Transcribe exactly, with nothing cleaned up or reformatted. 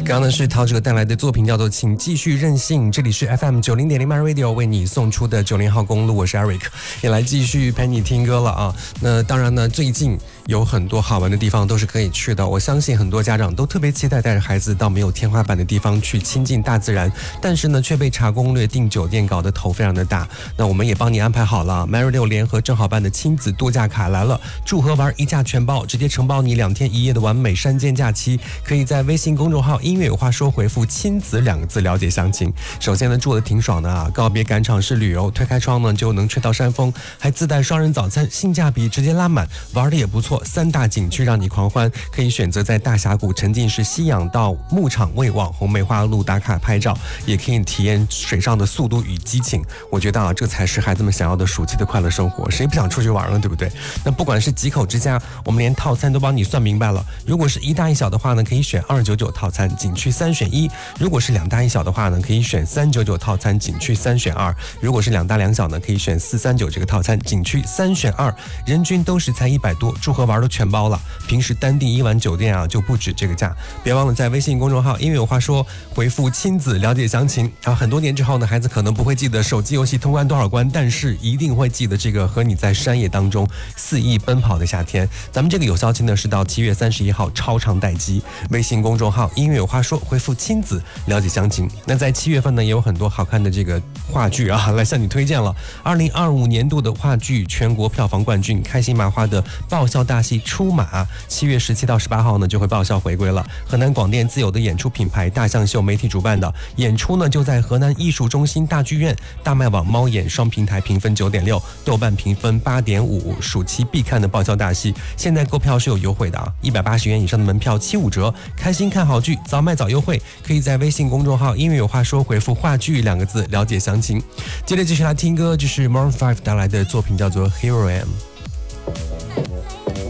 刚刚呢是陶喆带来的作品叫做《请继续任性》，这里是 F M 九零点零 My Radio 为你送出的九零号公路，我是 Eric， 也来继续陪你听歌了啊。那当然呢，最近有很多好玩的地方都是可以去的，我相信很多家长都特别期待带着孩子到没有天花板的地方去亲近大自然，但是呢却被查攻略订酒店搞得头非常的大。那我们也帮你安排好了 My Radio 联合正好办的亲子度假卡来了，住和玩一价全包，直接承包你两天一夜的完美山间假期。可以在微信公众号音乐有话说回复亲子两个字了解详情。首先呢住的挺爽的啊，告别赶场式旅游，推开窗呢就能吹到山峰，还自带双人早餐，性价比直接拉满，玩的也不错，三大景区让你狂欢。可以选择在大峡谷沉浸式吸氧到牧场为网红梅花鹿打卡拍照，也可以体验水上的速度与激情。我觉得啊这才是孩子们想要的暑期的快乐生活，谁不想出去玩了，对不对？那不管是几口之家，我们连套餐都帮你算明白了。如果是一大一小的话呢，可以选二九九套餐，景区三选一；如果是两大一小的话呢，可以选三九九套餐，景区三选二；如果是两大两小呢，可以选四三九这个套餐，景区三选二。人均都是才一百多，住和玩都全包了。平时单订一晚酒店啊就不止这个价。别忘了在微信公众号音乐有话说回复亲子了解详情啊。很多年之后呢，孩子可能不会记得手机游戏通关多少关，但是一定会记得这个和你在山野当中肆意奔跑的夏天。咱们这个有效期呢是到七月三十一号超长待机。微信公众号音乐有话说回复亲子了解详情。那在七月份呢也有很多好看的这个话剧啊来向你推荐了。二零二五年度的话剧全国票房冠军开心麻花的爆笑大戏出马，七月十七到十八号呢就会爆笑回归了。河南广电自有的演出品牌大象秀媒体主办的演出呢就在河南艺术中心大剧院，大麦网猫眼双平台评分九点六，豆瓣评分八点五，暑期必看的爆笑大戏。现在购票是有优惠的啊，一百八十元以上的门票七五折，开心看好剧，早买早优惠。可以在微信公众号音乐有话说回复话剧两个字了解详情。接着继续来听歌，这是 Maroon 五带来的作品叫做 Here I Am。